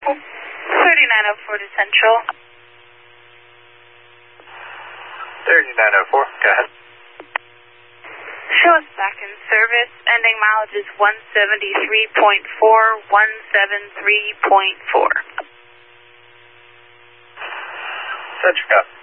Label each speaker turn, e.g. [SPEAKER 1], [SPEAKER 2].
[SPEAKER 1] 3904 to Central.
[SPEAKER 2] 3904, go ahead.
[SPEAKER 1] Show us back in service. Ending mileage is 173.4, 173.4.
[SPEAKER 2] Central, go.